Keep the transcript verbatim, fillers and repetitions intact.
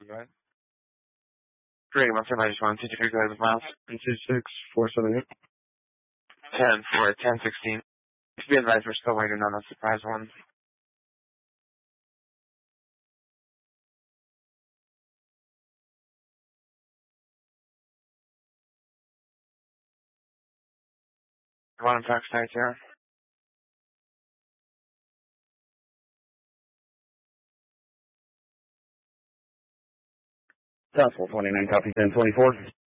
go ahead. Great, my friend, I just want to teach you guys miles. three two six, four seven eight. ten for ten sixteen. Be advised, we're still waiting on a surprise one. One Fox Nights here. Gospel twenty-nine, copy ten twenty-four.